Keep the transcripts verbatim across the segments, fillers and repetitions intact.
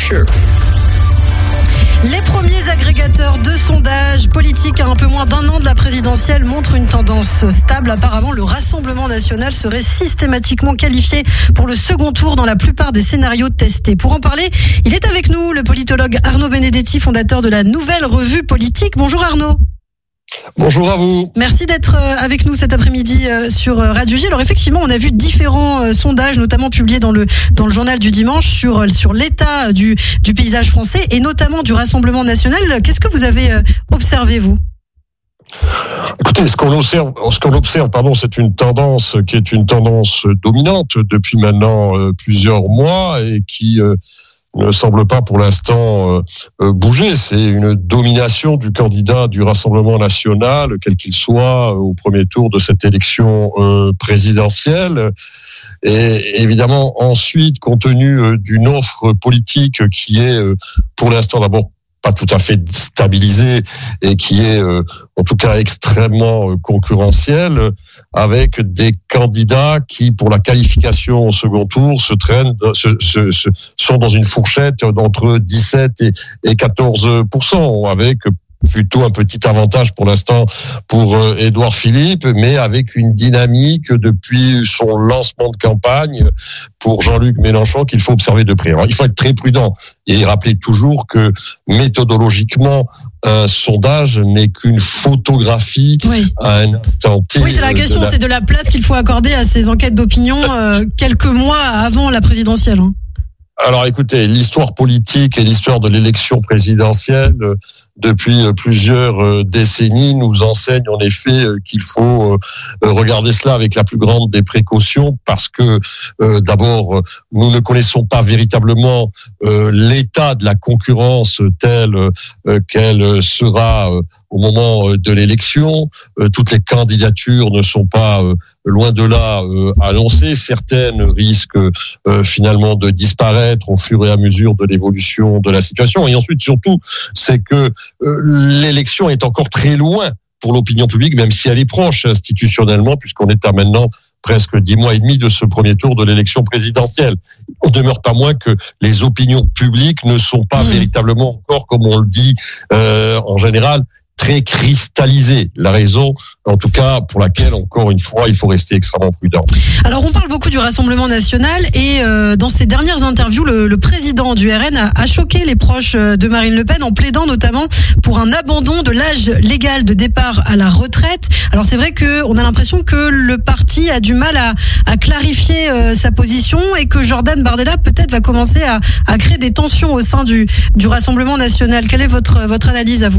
sure. Les premiers agrégateurs de sondages politiques à un peu moins d'un an de la présidentielle montrent une tendance stable. Apparemment, le Rassemblement national serait systématiquement qualifié pour le second tour dans la plupart des scénarios testés. Pour en parler, il est avec nous, le politologue Arnaud Benedetti, fondateur de la Nouvelle Revue Politique. Bonjour Arnaud. Bonjour à vous. Merci d'être avec nous cet après-midi sur Radio J. Alors effectivement, on a vu différents sondages, notamment publiés dans le dans le journal du dimanche, sur sur l'état du du paysage français et notamment du Rassemblement national. Qu'est-ce que vous avez observé, vous ? Écoutez, ce qu'on observe, ce qu'on observe, pardon, c'est une tendance qui est une tendance dominante depuis maintenant euh, plusieurs mois et qui euh, ne semble pas pour l'instant euh, euh, bouger. C'est une domination du candidat du Rassemblement national, quel qu'il soit, au premier tour de cette élection euh, présidentielle. Et évidemment, ensuite, compte tenu euh, d'une offre politique qui est, euh, pour l'instant, d'abord pas tout à fait stabilisée et qui est, euh, en tout cas, extrêmement euh, concurrentielle, avec des candidats qui, pour la qualification au second tour, se traînent, se, se, se, sont dans une fourchette d'entre dix-sept et, et quatorze pour cent, avec plutôt un petit avantage pour l'instant pour euh, Édouard Philippe, mais avec une dynamique depuis son lancement de campagne pour Jean-Luc Mélenchon qu'il faut observer de près. Alors, il faut être très prudent et rappeler toujours que méthodologiquement, un sondage n'est qu'une photographie oui. à un instant T. Oui, c'est la question, de la... c'est de la place qu'il faut accorder à ces enquêtes d'opinion euh, quelques mois avant la présidentielle. Hein. Alors écoutez, l'histoire politique et l'histoire de l'élection présidentielle euh, depuis plusieurs euh, décennies nous enseignent en effet euh, qu'il faut euh, regarder cela avec la plus grande des précautions parce que euh, d'abord nous ne connaissons pas véritablement euh, l'état de la concurrence telle euh, qu'elle sera euh, au moment de l'élection. Euh, toutes les candidatures ne sont pas euh, loin de là euh, annoncées. Certaines risquent euh, finalement de disparaître au fur et à mesure de l'évolution de la situation. Et ensuite, surtout, c'est que euh, l'élection est encore très loin pour l'opinion publique, même si elle est proche institutionnellement, puisqu'on est à maintenant presque dix mois et demi de ce premier tour de l'élection présidentielle. On demeure pas moins que les opinions publiques ne sont pas mmh. véritablement encore, comme on le dit euh, en général, très cristallisé. La raison, en tout cas, pour laquelle, encore une fois, il faut rester extrêmement prudent. Alors, on parle beaucoup du Rassemblement national et euh, dans ses dernières interviews, le, le président du R N a, a choqué les proches de Marine Le Pen en plaidant notamment pour un abandon de l'âge légal de départ à la retraite. Alors, c'est vrai qu'on a l'impression que le parti a du mal à, à clarifier euh, sa position et que Jordan Bardella peut-être va commencer à, à créer des tensions au sein du, du Rassemblement national. Quelle est votre, votre analyse à vous ?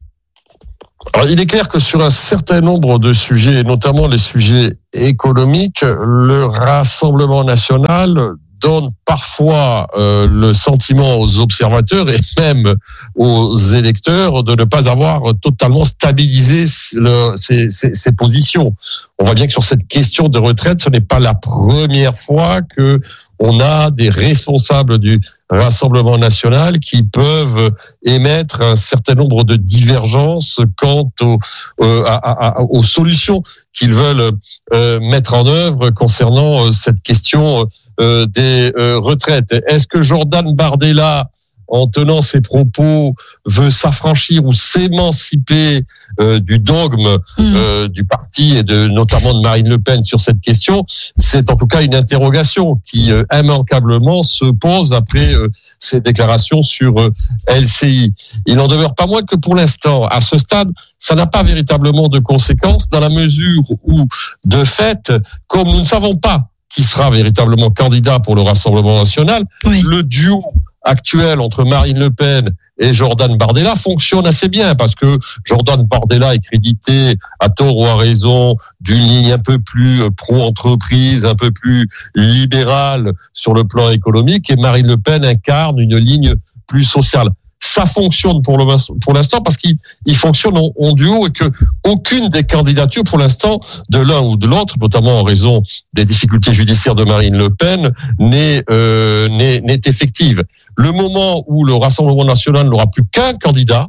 Alors, il est clair que sur un certain nombre de sujets, et notamment les sujets économiques, le Rassemblement national donne parfois euh, le sentiment aux observateurs et même aux électeurs de ne pas avoir totalement stabilisé le, ses, ses, ses positions. On voit bien que sur cette question de retraite, ce n'est pas la première fois que on a des responsables du Rassemblement national qui peuvent émettre un certain nombre de divergences quant aux, euh, à, à, aux solutions qu'ils veulent euh, mettre en œuvre concernant euh, cette question euh, des euh, retraites. Est-ce que Jordan Bardella, en tenant ses propos, veut s'affranchir ou s'émanciper euh, du dogme euh, du parti et de notamment de Marine Le Pen sur cette question? C'est en tout cas une interrogation qui euh, immanquablement se pose après euh, ces déclarations sur euh, L C I. Il n'en demeure pas moins que pour l'instant, à ce stade, ça n'a pas véritablement de conséquences dans la mesure où, de fait, comme nous ne savons pas qui sera véritablement candidat pour le Rassemblement national, oui. le duo actuel entre Marine Le Pen et Jordan Bardella fonctionne assez bien parce que Jordan Bardella est crédité à tort ou à raison d'une ligne un peu plus pro-entreprise, un peu plus libérale sur le plan économique et Marine Le Pen incarne une ligne plus sociale. Ça fonctionne pour le pour l'instant parce qu'il il fonctionne en, en duo et que aucune des candidatures pour l'instant de l'un ou de l'autre, notamment en raison des difficultés judiciaires de Marine Le Pen, n'est euh, n'est, n'est effective. Le moment où le Rassemblement national n'aura plus qu'un candidat,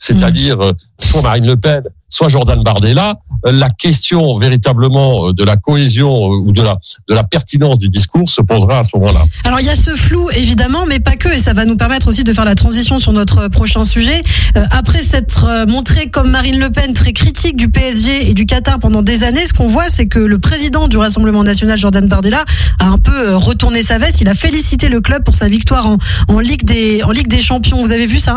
c'est-à-dire mmh. soit Marine Le Pen, soit Jordan Bardella, la question véritablement de la cohésion ou de la de la pertinence du discours se posera à ce moment-là. Alors il y a ce flou évidemment, mais pas que, et ça va nous permettre aussi de faire la transition sur notre prochain sujet. Euh, après s'être montré comme Marine Le Pen très critique du P S G et du Qatar pendant des années, ce qu'on voit, c'est que le président du Rassemblement national, Jordan Bardella, a un peu retourné sa veste. Il a félicité le club pour sa victoire en, en Ligue des en Ligue des Champions. Vous avez vu ça ?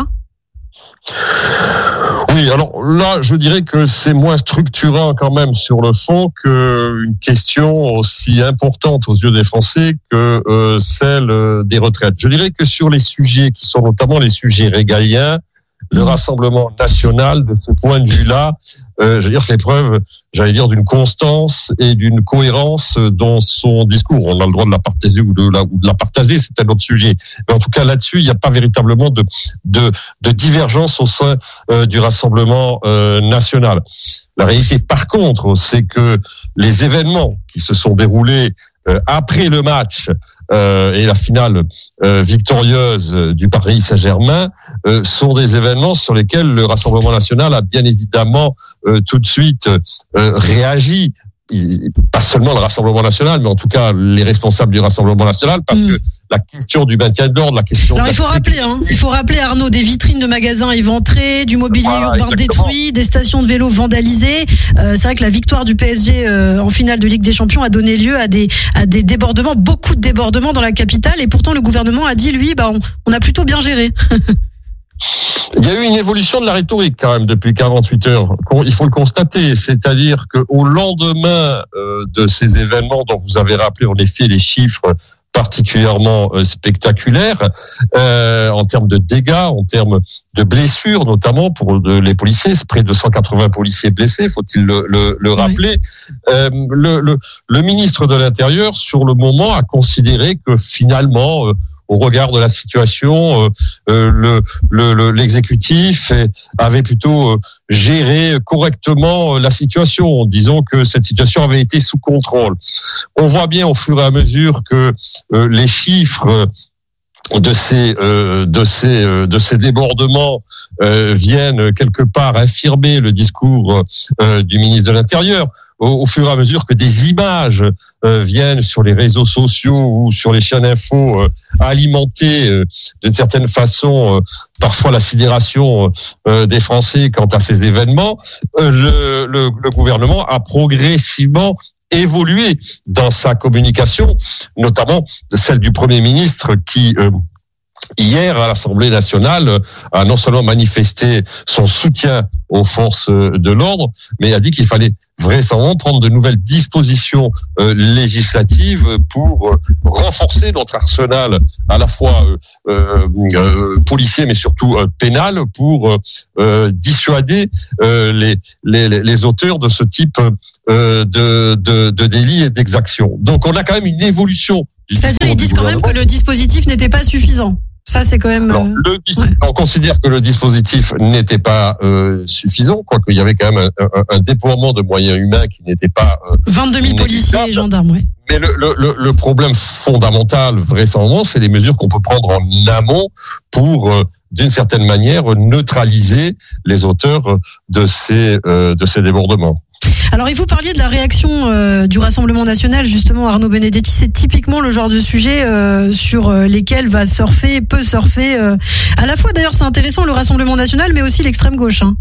Oui, alors là, je dirais que c'est moins structurant quand même sur le fond qu'une question aussi importante aux yeux des Français que euh, celle des retraites. Je dirais que sur les sujets qui sont notamment les sujets régaliens, le Rassemblement national, de ce point de vue-là, euh, je veux dire, fait preuve, j'allais dire, d'une constance et d'une cohérence dans son discours. On a le droit de la partager ou de la, ou de la partager, c'est un autre sujet. Mais en tout cas, là-dessus, il n'y a pas véritablement de, de, de divergence au sein euh, du Rassemblement euh, national. La réalité, par contre, c'est que les événements qui se sont déroulés euh, après le match Euh, et la finale euh, victorieuse du Paris Saint-Germain euh, sont des événements sur lesquels le Rassemblement national a bien évidemment euh, tout de suite euh, réagi. Pas seulement le Rassemblement national, mais en tout cas les responsables du Rassemblement national, parce mmh. que la question du maintien de l'ordre, la question... Alors il faut rappeler, hein, il faut rappeler Arnaud, des vitrines de magasins éventrées, du mobilier voilà, urbain exactement. détruit, des stations de vélo vandalisées. Euh, c'est vrai que la victoire du P S G euh, en finale de Ligue des Champions a donné lieu à des à des débordements, beaucoup de débordements dans la capitale, et pourtant le gouvernement a dit, lui, bah on, on a plutôt bien géré. Il y a eu une évolution de la rhétorique quand même depuis quarante-huit heures. Il faut le constater, c'est-à-dire qu'au lendemain de ces événements dont vous avez rappelé en effet les chiffres particulièrement spectaculaires euh, en termes de dégâts, en termes de blessures, notamment pour de, les policiers, c'est près de cent quatre-vingts policiers blessés, faut-il le, le, le rappeler. Oui. Euh, le, le, le ministre de l'Intérieur, sur le moment, a considéré que finalement, euh, au regard de la situation, euh, euh, le, le, le, l'exécutif avait plutôt euh, géré correctement la situation. Disons que cette situation avait été sous contrôle. On voit bien au fur et à mesure que euh, les chiffres de ces euh, de ces euh, de ces débordements euh, viennent quelque part affirmer le discours euh, du ministre de l'Intérieur. Au, au fur et à mesure que des images euh, viennent sur les réseaux sociaux ou sur les chaînes info euh, alimenter euh, d'une certaine façon euh, parfois la sidération euh, des Français quant à ces événements, euh, le, le, le gouvernement a progressivement évolué dans sa communication, notamment celle du Premier ministre qui euh, hier à l'Assemblée nationale a non seulement manifesté son soutien aux forces de l'ordre, mais a dit qu'il fallait vraisemblablement prendre de nouvelles dispositions euh, législatives pour euh, renforcer notre arsenal à la fois euh, euh, policier mais surtout euh, pénal pour euh, dissuader euh, les, les les auteurs de ce type euh, de, de de délits et d'exactions. Donc on a quand même une évolution. C'est-à-dire ils disent quand même que le dispositif n'était pas suffisant. Ça, c'est quand même. Alors, le, ouais. On considère que le dispositif n'était pas euh, suffisant, quoique il y avait quand même un, un, un déploiement de moyens humains qui n'était pas. Euh, vingt-deux mille policiers et gendarmes, oui. Mais le, le, le problème fondamental, vraisemblablement, c'est les mesures qu'on peut prendre en amont pour, euh, d'une certaine manière, neutraliser les auteurs de ces euh, de ces débordements. Alors, et vous parliez de la réaction euh, du Rassemblement national, justement, Arnaud Benedetti. C'est typiquement le genre de sujet euh, sur euh, lesquels va surfer, peut surfer. Euh, à la fois, d'ailleurs, c'est intéressant, le Rassemblement national, mais aussi l'extrême gauche. Hein.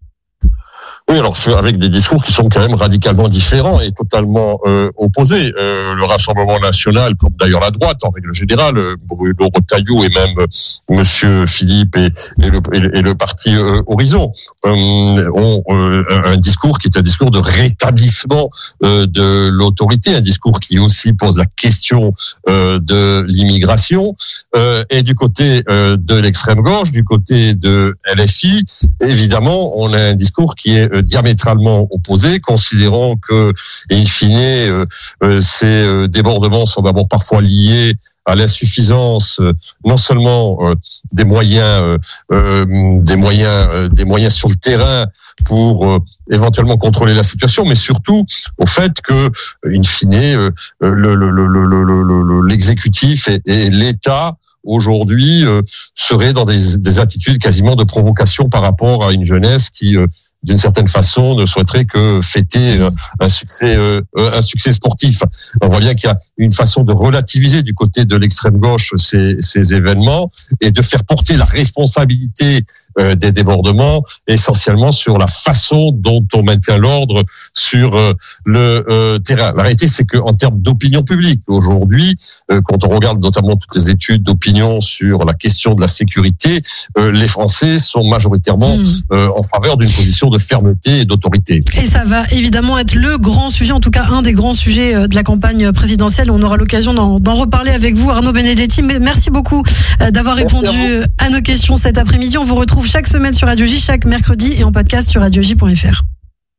Oui, alors avec des discours qui sont quand même radicalement différents et totalement euh, opposés. Euh, le Rassemblement national, comme d'ailleurs la droite en règle générale, Bruno Retailleau et même euh, Monsieur Philippe et, et, le, et, le, et le parti euh, Horizon euh, ont euh, un discours qui est un discours de rétablissement euh, de l'autorité, un discours qui aussi pose la question euh, de l'immigration. Euh, et du côté euh, de l'extrême gauche, du côté de L F I, évidemment, on a un discours qui est diamétralement opposés, considérant que, in fine, euh, euh, ces euh, débordements sont d'abord parfois liés à l'insuffisance euh, non seulement euh, des moyens, euh, euh, des moyens, euh, des moyens sur le terrain pour euh, éventuellement contrôler la situation, mais surtout au fait que, in fine, euh, le, le, le, le, le, le, l'exécutif et, et l'État aujourd'hui euh, seraient dans des, des attitudes quasiment de provocation par rapport à une jeunesse qui euh, d'une certaine façon, ne souhaiterait que fêter un succès, un succès sportif. On voit bien qu'il y a une façon de relativiser du côté de l'extrême gauche ces, ces événements et de faire porter la responsabilité des débordements essentiellement sur la façon dont on maintient l'ordre sur le terrain. La réalité, c'est qu'en termes d'opinion publique, aujourd'hui, quand on regarde notamment toutes les études d'opinion sur la question de la sécurité, les Français sont majoritairement mmh. en faveur d'une position de fermeté et d'autorité. Et ça va évidemment être le grand sujet, en tout cas un des grands sujets de la campagne présidentielle. On aura l'occasion d'en, d'en reparler avec vous, Arnaud Benedetti. Merci beaucoup d'avoir Merci répondu à, à nos questions cet après-midi. On vous retrouve chaque semaine sur Radio J, chaque mercredi et en podcast sur radio j point f r.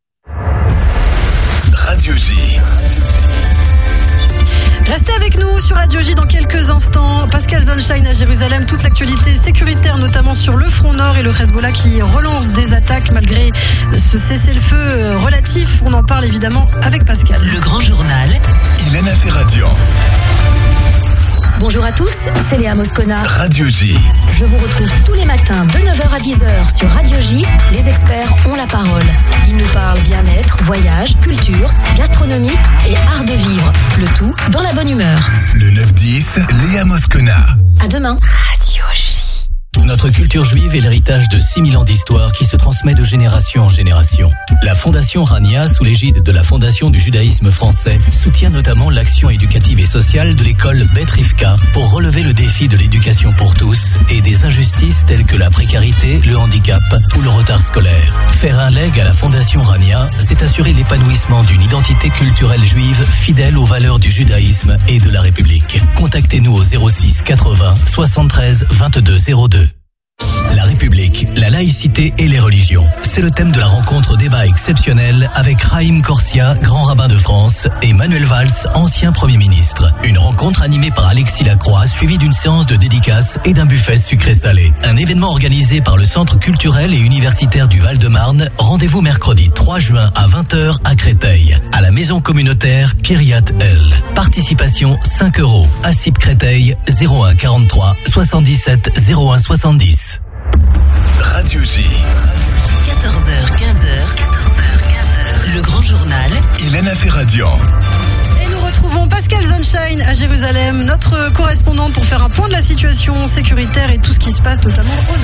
Radio J. Restez avec nous sur Radio J dans quelques instants. Pascal Zonshine à Jérusalem, toute l'actualité sécuritaire, notamment sur le front nord et le Hezbollah qui relance des attaques malgré ce cessez-le-feu relatif. On en parle évidemment avec Pascal. Le grand journal. Ilana Ferradian. Bonjour à tous, c'est Léa Moscona. Radio J. Je vous retrouve tous les matins de neuf heures à dix heures sur Radio J. Les experts ont la parole. Ils nous parlent bien-être, voyage, culture, gastronomie et art de vivre. Le tout dans la bonne humeur. Le neuf dix, Léa Moscona. À demain. Radio J. Notre culture juive est l'héritage de six mille ans d'histoire qui se transmet de génération en génération. La Fondation Rania, sous l'égide de la Fondation du judaïsme français, soutient notamment l'action éducative et sociale de l'école Beth Rivka pour relever le défi de l'éducation pour tous et des injustices telles que la précarité, le handicap ou le retard scolaire. Faire un legs à la Fondation Rania, c'est assurer l'épanouissement d'une identité culturelle juive fidèle aux valeurs du judaïsme et de la République. Contactez-nous au zéro six quatre-vingts soixante-treize vingt-deux zéro deux. La République, la laïcité et les religions. C'est le thème de la rencontre débat exceptionnelle avec Raïm Corsia, grand rabbin de France, et Manuel Valls, ancien Premier ministre. Une rencontre animée par Alexis Lacroix, suivie d'une séance de dédicaces et d'un buffet sucré-salé. Un événement organisé par le Centre culturel et universitaire du Val-de-Marne. Rendez-vous mercredi trois juin à vingt heures à Créteil, à la maison communautaire Kiryat El. Participation cinq euros. A C I P Créteil zéro un quarante-trois soixante-dix-sept zéro un soixante-dix. Radio J. quatorze heures quinze heures. Le grand journal. Ilana Ferradian. Et nous retrouvons Pascal Zonshine à Jérusalem, notre correspondante pour faire un point de la situation sécuritaire et tout ce qui se passe notamment au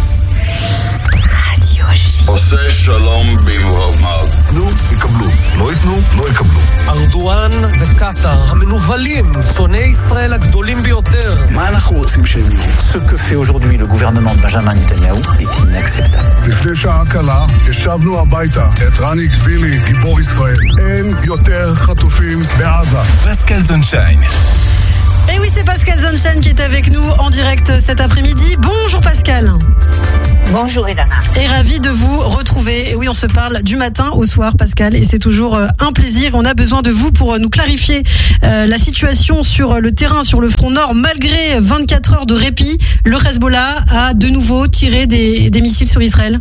nord. Radio J. עושה שלום במרומיו. תנו, יקבלו. לא יתנו, לא יקבלו. ארדואן וקטר, המנוולים, שונאי ישראל הגדולים ביותר. מה אנחנו רוצים שהם יהיו? Ce que fait aujourd'hui le gouvernement de Benjamin Netanyahu est inacceptable. לפני שעה קלה, ישבנו הביתה את רני גבילי, גיבור ישראל. אין יותר חטופים בעזה. Pascal Zonshine. Et oui, c'est Pascal Zonshine qui est avec nous en direct cet après-midi. Bonjour Pascal. Bonjour Ilana. Et ravi de vous retrouver. Et oui, on se parle du matin au soir, Pascal, et c'est toujours un plaisir. On a besoin de vous pour nous clarifier euh, la situation sur le terrain, sur le front nord. Malgré vingt-quatre heures de répit, le Hezbollah a de nouveau tiré des, des missiles sur Israël.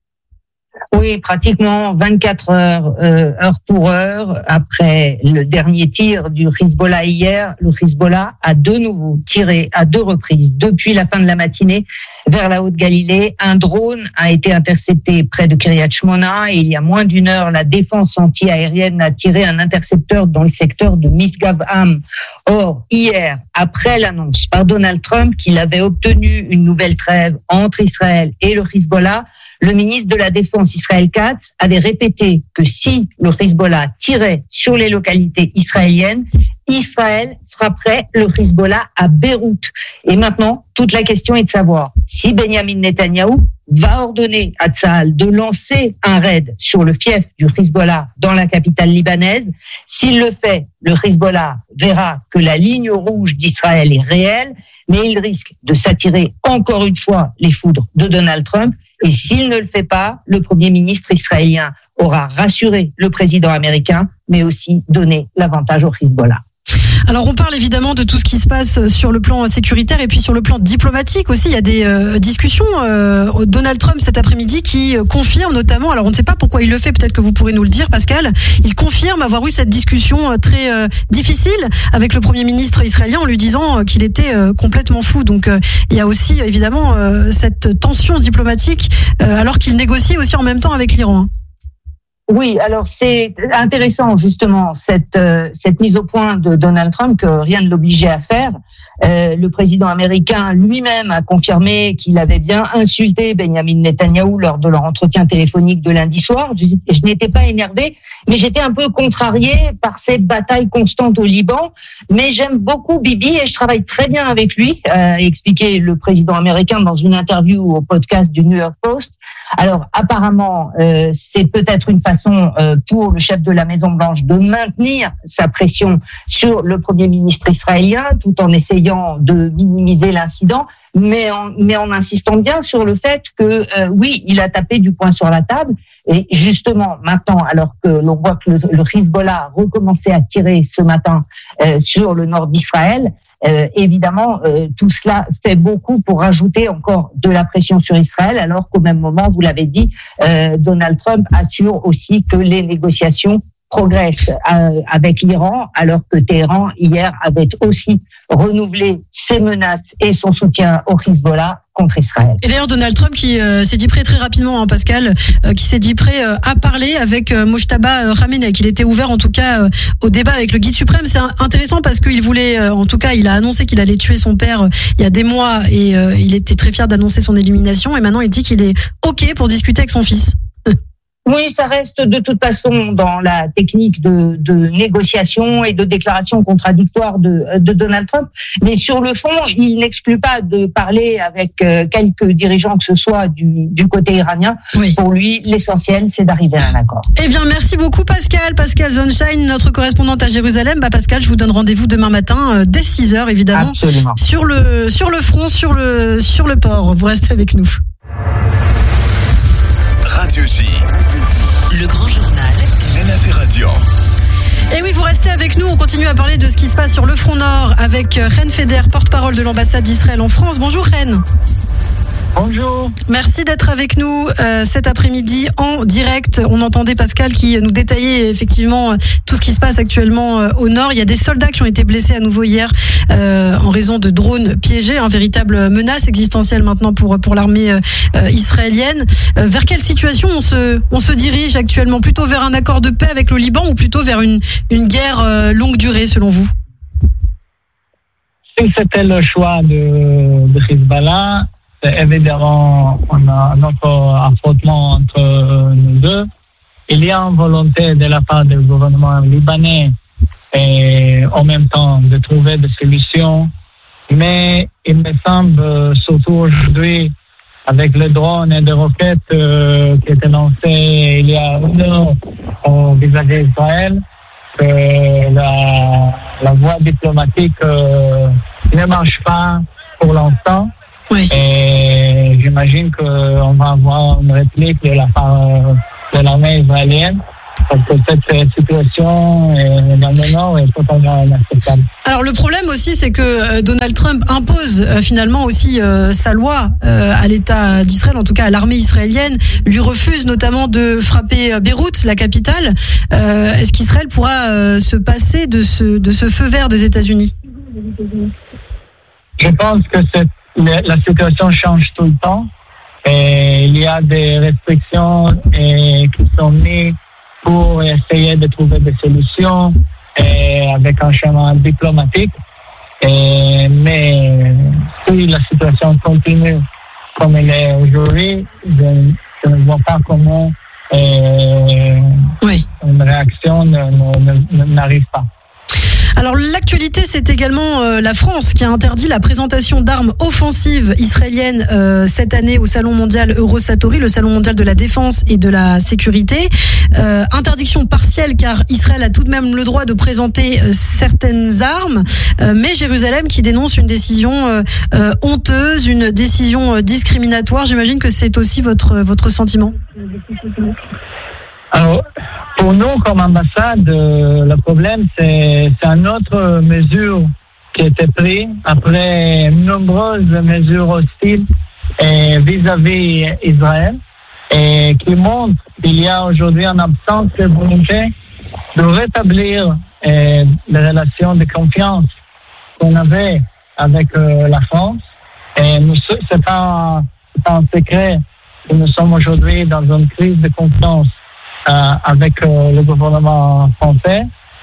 Oui, pratiquement vingt-quatre heures, euh, heure pour heure, après le dernier tir du Hezbollah hier, le Hezbollah a de nouveau tiré à deux reprises depuis la fin de la matinée vers la Haute-Galilée. Un drone a été intercepté près de Kiryat Shmona et il y a moins d'une heure, la défense anti-aérienne a tiré un intercepteur dans le secteur de Misgav-Am. Or, hier, après l'annonce par Donald Trump qu'il avait obtenu une nouvelle trêve entre Israël et le Hezbollah, le ministre de la Défense Israël Katz avait répété que si le Hezbollah tirait sur les localités israéliennes, Israël frapperait le Hezbollah à Beyrouth. Et maintenant, toute la question est de savoir si Benjamin Netanyahou va ordonner à Tsahal de lancer un raid sur le fief du Hezbollah dans la capitale libanaise. S'il le fait, le Hezbollah verra que la ligne rouge d'Israël est réelle, mais il risque de s'attirer encore une fois les foudres de Donald Trump. Et s'il ne le fait pas, le Premier ministre israélien aura rassuré le président américain, mais aussi donné l'avantage au Hezbollah. Alors on parle évidemment de tout ce qui se passe sur le plan sécuritaire et puis sur le plan diplomatique aussi. Il y a des euh, discussions. Euh, Donald Trump cet après-midi qui confirme notamment, alors on ne sait pas pourquoi il le fait, peut-être que vous pourrez nous le dire Pascal, il confirme avoir eu cette discussion très euh, difficile avec le Premier ministre israélien en lui disant qu'il était euh, complètement fou. Donc euh, il y a aussi évidemment euh, cette tension diplomatique euh, alors qu'il négocie aussi en même temps avec l'Iran. Oui, alors c'est intéressant justement cette euh, cette mise au point de Donald Trump que rien ne l'obligeait à faire. Euh, le président américain lui-même a confirmé qu'il avait bien insulté Benjamin Netanyahou lors de leur entretien téléphonique de lundi soir. Je, je n'étais pas énervé, mais j'étais un peu contrarié par ces batailles constantes au Liban. Mais j'aime beaucoup Bibi et je travaille très bien avec lui, a expliqué le président américain dans une interview au podcast du New York Post. Alors apparemment, euh, c'est peut-être une façon euh, pour le chef de la Maison-Blanche de maintenir sa pression sur le Premier ministre israélien tout en essayant de minimiser l'incident, mais en, mais en insistant bien sur le fait que euh, oui, il a tapé du poing sur la table. Et justement, maintenant, alors que l'on voit que le, le Hezbollah a recommencé à tirer ce matin euh, sur le nord d'Israël, Euh, évidemment, euh, tout cela fait beaucoup pour rajouter encore de la pression sur Israël, alors qu'au même moment, vous l'avez dit, euh, Donald Trump assure aussi que les négociations progressent euh, avec l'Iran, alors que Téhéran, hier, avait aussi renouvelé ses menaces et son soutien au Hezbollah contre Israël. Et d'ailleurs, Donald Trump qui euh, s'est dit prêt très rapidement, hein, Pascal, euh, qui s'est dit prêt euh, à parler avec euh, Mojtaba Khamenei, qu'il était ouvert en tout cas euh, au débat avec le guide suprême. C'est intéressant parce qu'il voulait, euh, en tout cas, il a annoncé qu'il allait tuer son père euh, il y a des mois et euh, il était très fier d'annoncer son élimination. Et maintenant, il dit qu'il est OK pour discuter avec son fils. Oui, ça reste de toute façon dans la technique de, de négociation et de déclaration contradictoire de, de Donald Trump. Mais sur le fond, il n'exclut pas de parler avec quelques dirigeants que ce soit du, du côté iranien. Oui. Pour lui, l'essentiel, c'est d'arriver à un accord. Eh bien, merci beaucoup Pascal. Pascal Zonshine, notre correspondante à Jérusalem. Bah, Pascal, je vous donne rendez-vous demain matin dès six heures, évidemment. Absolument. Sur le, sur le front, sur le, sur le port. Vous restez avec nous. Radio J. Le grand journal. Léna Ferradian. Et oui, vous restez avec nous. On continue à parler de ce qui se passe sur le front nord avec Ren Feder, porte-parole de l'ambassade d'Israël en France. Bonjour Ren. Bonjour. Merci d'être avec nous euh, cet après-midi en direct. On entendait Pascal qui nous détaillait effectivement tout ce qui se passe actuellement euh, au nord. Il y a des soldats qui ont été blessés à nouveau hier euh, en raison de drones piégés. Une véritable menace existentielle maintenant pour pour l'armée euh, israélienne. Euh, vers quelle situation on se on se dirige actuellement? Plutôt vers un accord de paix avec le Liban ou plutôt vers une une guerre euh, longue durée selon vous? Si c'était le choix de, de Hezbollah, évidemment, on a notre affrontement entre nous deux. Il y a une volonté de la part du gouvernement libanais et en même temps de trouver des solutions. Mais il me semble, surtout aujourd'hui, avec les drones et les roquettes euh, qui étaient lancées il y a une heure euh, vis-à-vis d'Israël, que la, la voie diplomatique euh, ne marche pas pour l'instant. Oui. Et j'imagine qu'on va avoir une réplique de la part de l'armée israélienne, parce que cette situation dans le Nord est totalement inacceptable. Alors le problème aussi, c'est que Donald Trump impose euh, finalement aussi euh, sa loi euh, à l'État d'Israël, en tout cas à l'armée israélienne, lui refuse notamment de frapper Beyrouth, la capitale. Euh, est-ce qu'Israël pourra euh, se passer de ce, de ce feu vert des États-Unis? Je pense que cette la situation change tout le temps et il y a des restrictions et, qui sont mises pour essayer de trouver des solutions et, avec un chemin diplomatique. Et, mais si la situation continue comme elle est aujourd'hui, je, je ne vois pas comment et, oui. une réaction ne, ne, ne, n'arrive pas. Alors l'actualité, c'est également euh, la France qui a interdit la présentation d'armes offensives israéliennes euh, cette année au Salon mondial Eurosatory, le Salon mondial de la défense et de la sécurité. Euh, interdiction partielle car Israël a tout de même le droit de présenter euh, certaines armes, euh, mais Jérusalem qui dénonce une décision euh, euh, honteuse, une décision euh, discriminatoire. J'imagine que c'est aussi votre votre sentiment. Alors, pour nous, comme ambassade, euh, le problème, c'est, c'est une autre mesure qui a été prise après nombreuses mesures hostiles et vis-à-vis Israël et qui montre qu'il y a aujourd'hui une absence de volonté de rétablir euh, les relations de confiance qu'on avait avec euh, la France. Et nous, c'est pas, c'est pas un secret que nous sommes aujourd'hui dans une crise de confiance euh, avec euh, le gouvernement français.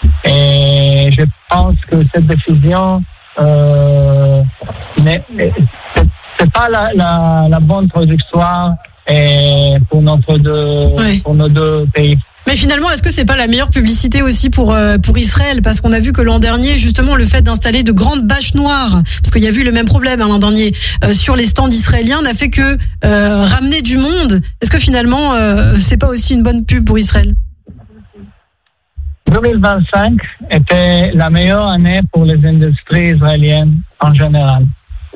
Et je pense que cette décision euh, n'est, c'est, c'est pas la, la, la bonne trajectoire et pour notre deux, oui. pour nos deux pays. Mais finalement, est-ce que c'est pas la meilleure publicité aussi pour euh, pour Israël, parce qu'on a vu que l'an dernier, justement, le fait d'installer de grandes bâches noires, parce qu'il y a eu le même problème hein, l'an dernier euh, sur les stands israéliens, n'a fait que euh, ramener du monde. Est-ce que finalement, euh, c'est pas aussi une bonne pub pour Israël? deux mille vingt-cinq était la meilleure année pour les industries israéliennes en général,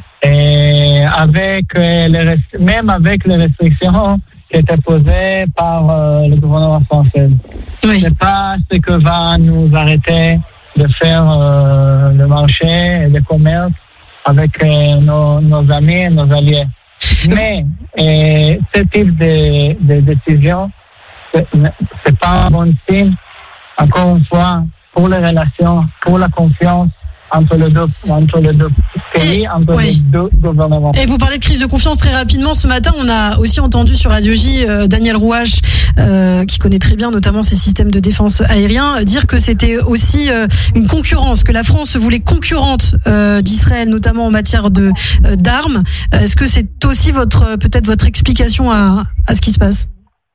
et avec euh, les rest- même avec les restrictions qui était posée par euh, le gouvernement français. Oui. C'est pas ce que va nous arrêter de faire euh, le marché et le commerce avec euh, nos, nos amis et nos alliés. Mais euh, ce type de, de décision, c'est, c'est pas un bon signe, encore une fois, pour les relations, pour la confiance entre les deux, entre les deux pays, et, entre oui. les deux gouvernements. Et vous parlez de crise de confiance très rapidement. Ce matin, on a aussi entendu sur Radio J euh, Daniel Rouache, euh, qui connaît très bien notamment ces systèmes de défense aérien, dire que c'était aussi euh, une concurrence, que la France se voulait concurrente euh, d'Israël, notamment en matière de euh, d'armes. Est-ce que c'est aussi votre peut-être votre explication à, à ce qui se passe?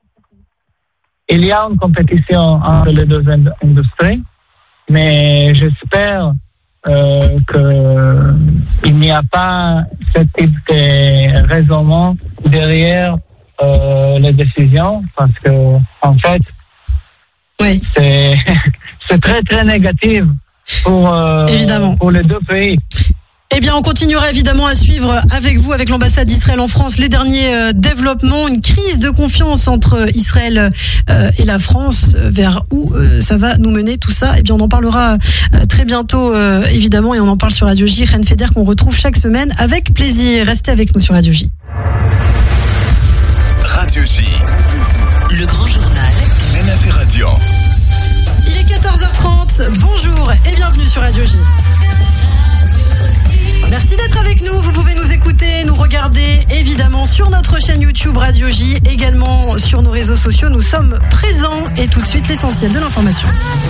Il y a une compétition entre les deux industries, mais j'espère Euh, qu'il n'y a pas ce type de raisonnement derrière euh, les décisions, parce que en fait, oui. c'est, c'est très très négatif pour, euh, Évidemment. pour les deux pays. Eh bien, on continuera évidemment à suivre avec vous, avec l'ambassade d'Israël en France, les derniers euh, développements, une crise de confiance entre Israël euh, et la France. Vers où euh, ça va nous mener tout ça? Eh bien, on en parlera euh, très bientôt, euh, évidemment, et on en parle sur Radio J. Ren Feder qu'on retrouve chaque semaine avec plaisir. Restez avec nous sur Radio J. Radio J. Le grand journal. Menafé Radio. Il est quatorze heures trente. Bonjour et bienvenue sur Radio J. Merci d'être avec nous. Vous pouvez nous écouter, nous regarder évidemment sur notre chaîne YouTube Radio J, également sur nos réseaux sociaux. Nous sommes présents et tout de suite l'essentiel de l'information.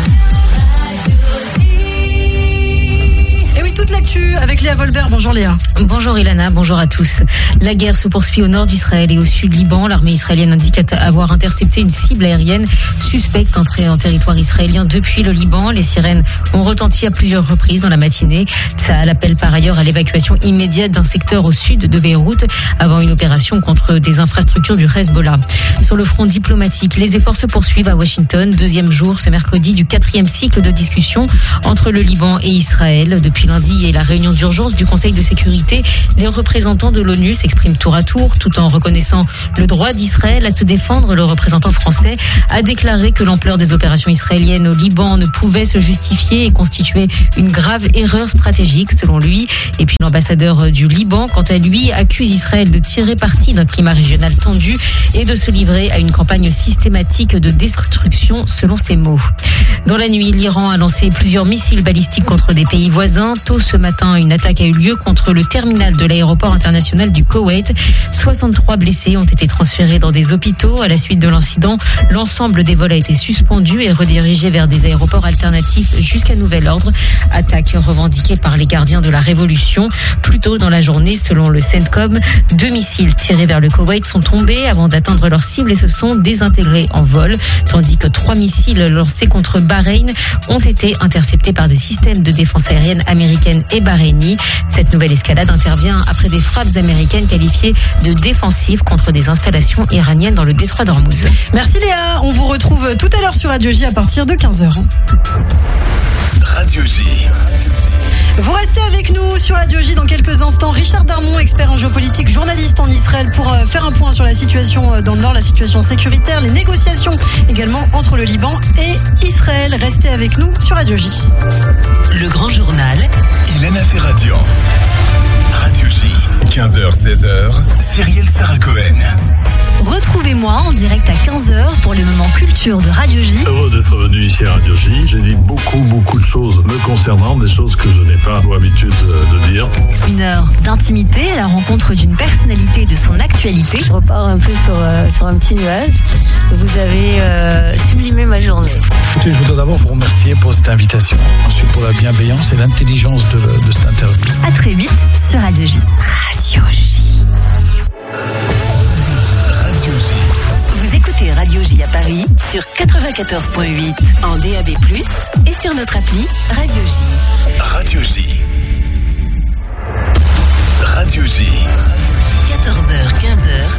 Et oui, toute l'actu avec Léa Volbert. Bonjour Léa. Bonjour Ilana, bonjour à tous. La guerre se poursuit au nord d'Israël et au sud Liban. L'armée israélienne indique avoir intercepté une cible aérienne suspecte entrée en territoire israélien depuis le Liban. Les sirènes ont retenti à plusieurs reprises dans la matinée. Tsahal appelle par ailleurs à l'évacuation immédiate d'un secteur au sud de Beyrouth avant une opération contre des infrastructures du Hezbollah. Sur le front diplomatique, les efforts se poursuivent à Washington. Deuxième jour ce mercredi du quatrième cycle de discussion entre le Liban et Israël. Depuis lundi et la réunion d'urgence du Conseil de sécurité, les représentants de l'ONU s'expriment tour à tour tout en reconnaissant le droit d'Israël à se défendre. Le représentant français a déclaré que l'ampleur des opérations israéliennes au Liban ne pouvait se justifier et constituait une grave erreur stratégique selon lui. Et puis l'ambassadeur du Liban, quant à lui, accuse Israël de tirer parti d'un climat régional tendu et de se livrer à une campagne systématique de destruction selon ses mots. Dans la nuit, l'Iran a lancé plusieurs missiles balistiques contre des pays voisins. Tôt ce matin, une attaque a eu lieu contre le terminal de l'aéroport international du Koweït. soixante-trois blessés ont été transférés dans des hôpitaux. À la suite de l'incident, l'ensemble des vols a été suspendu et redirigé vers des aéroports alternatifs jusqu'à nouvel ordre. Attaque revendiquée par les gardiens de la révolution. Plus tôt dans la journée, selon le CENTCOM, deux missiles tirés vers le Koweït sont tombés avant d'atteindre leur cible et se sont désintégrés en vol, tandis que trois missiles lancés contre Bahreïn ont été interceptés par des systèmes de défense aérienne américaine et bahreïnie. Cette nouvelle escalade intervient après des frappes américaines qualifiées de défensives contre des installations iraniennes dans le détroit d'Ormuz. Merci Léa, on vous retrouve tout à l'heure sur Radio J à partir de quinze heures. Radio J. Vous restez avec nous sur Radio J dans quelques instants. Richard Darmon, expert en géopolitique, journaliste en Israël, pour faire un point sur la situation dans le Nord, la situation sécuritaire, les négociations également entre le Liban et Israël. Restez avec nous sur Radio J. Le grand journal. Ilana Ferradian. Radio J. quinze heures seize heures. Cyrielle Sarah Cohen. Retrouvez-moi en direct à quinze heures pour le moment culture de Radio J. Heureux d'être venu ici à Radio J. J'ai dit beaucoup, beaucoup de choses me concernant, des choses que je n'ai pas l'habitude de dire. Une heure d'intimité à la rencontre d'une personnalité de son actualité. Je repars un peu sur, euh, sur un petit nuage. Vous avez euh, sublimé ma journée. Écoutez, je voudrais d'abord vous remercier pour cette invitation. Ensuite pour la bienveillance et l'intelligence de, de cette interview. À très vite sur Radio J. Radio J. Vous écoutez Radio J à Paris sur quatre-vingt-quatorze virgule huit en D A B plus, et sur notre appli Radio J. Radio J. Radio J. quatorze heures quinze heures.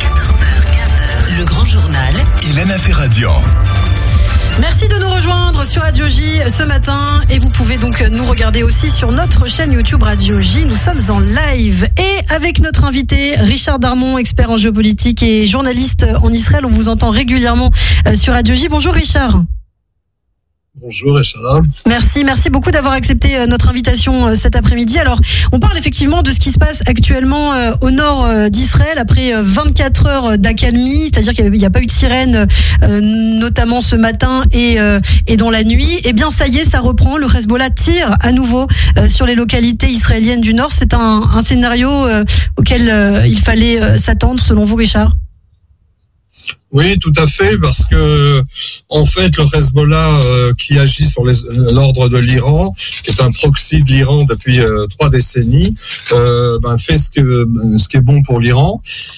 Le grand journal. Ilana Ferradian. Merci de nous rejoindre sur Radio J ce matin, et vous pouvez donc nous regarder aussi sur notre chaîne YouTube Radio J. Nous sommes en live et avec notre invité Richard Darmon, expert en géopolitique et journaliste en Israël. On vous entend régulièrement sur Radio J. Bonjour Richard. Bonjour Richard. Merci, merci beaucoup d'avoir accepté notre invitation cet après-midi. Alors, on parle effectivement de ce qui se passe actuellement au nord d'Israël après vingt-quatre heures d'accalmie, c'est-à-dire qu'il n'y a pas eu de sirène, notamment ce matin et, et dans la nuit. Eh bien, ça y est, ça reprend. Le Hezbollah tire à nouveau sur les localités israéliennes du nord. C'est un, un scénario auquel il fallait s'attendre, selon vous, Richard ? Oui, tout à fait, parce que en fait, le Hezbollah euh, qui agit sur les, l'ordre de l'Iran, qui est un proxy de l'Iran depuis euh, trois décennies, euh, ben, fait ce, que, ce qui est bon pour l'Iran.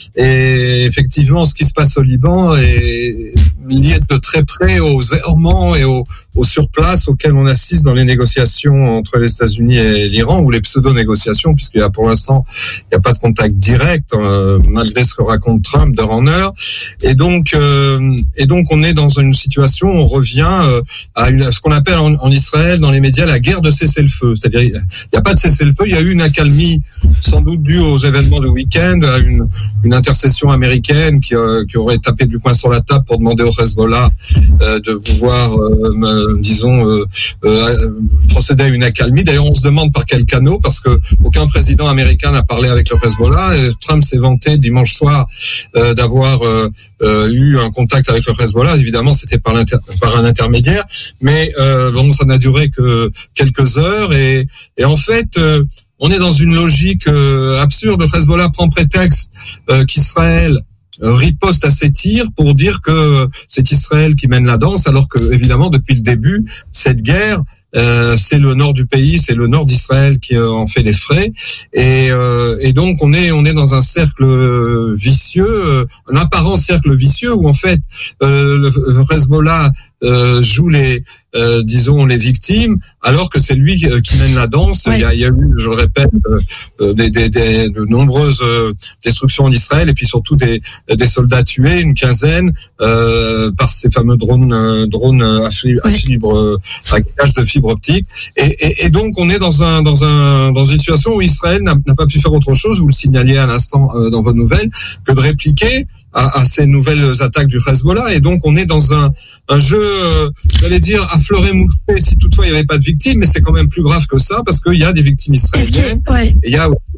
Et effectivement, ce qui se passe au Liban est lié de très près aux errements et aux, aux surplaces auxquels on assiste dans les négociations entre les États-Unis et l'Iran, ou les pseudo-négociations, puisqu'il y a pour l'instant, il n'y a pas de contact direct, euh, malgré ce que raconte Trump d'heure en heure. Et donc, euh, et donc, on est dans une situation où on revient euh, à, une, à ce qu'on appelle en, en Israël, dans les médias, la guerre de cessez-le-feu. C'est-à-dire, il n'y a pas de cessez-le-feu, il y a eu une accalmie, sans doute due aux événements de week-end, à une, une intercession américaine qui, euh, qui aurait tapé du poing sur la table pour demander au Hezbollah euh, de pouvoir, euh, euh, disons, euh, euh, procéder à une accalmie. D'ailleurs, on se demande par quel canot, parce que aucun président américain n'a parlé avec le Hezbollah. Et Trump s'est vanté dimanche soir euh, d'avoir euh, euh, eu un contact avec le Hezbollah. Évidemment, c'était par, l'inter- par un intermédiaire, mais euh, bon, ça n'a duré que quelques heures. Et, et en fait, euh, on est dans une logique euh, absurde. Le Hezbollah prend prétexte euh, qu'Israël riposte à ses tirs pour dire que c'est Israël qui mène la danse, alors que évidemment depuis le début cette guerre euh, c'est le nord du pays, c'est le nord d'Israël qui euh, en fait les frais, et, euh, et donc on est on est dans un cercle vicieux, un apparent cercle vicieux où en fait euh, le, le Hezbollah euh, joue les euh, disons les victimes, alors que c'est lui euh, qui mène la danse. Oui. Il y a, il y a eu, je le répète, euh, des, des, des de nombreuses euh, destructions en Israël, et puis surtout des des soldats tués, une quinzaine euh, par ces fameux drones euh, drones à fibre, à, fibre euh, à gage de fibre optique. Et, et, et donc on est dans un dans un dans une situation où Israël n'a, n'a pas pu faire autre chose. Vous le signaliez à l'instant euh, dans vos nouvelles, que de répliquer à, à ces nouvelles attaques du Hezbollah. Et donc on est dans un un jeu, euh, j'allais dire, à fleuret moucheté, si toutefois il n'y avait pas de victimes, mais c'est quand même plus grave que ça, parce qu'il y a des victimes israéliennes, ouais. et il y a